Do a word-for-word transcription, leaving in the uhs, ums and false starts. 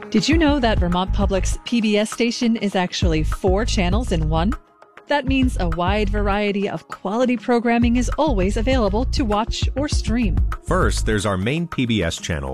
Did you know that Vermont Public's P B S station is actually four channels in one? That means a wide variety of quality programming is always available to watch or stream. First, there's our main P B S channel,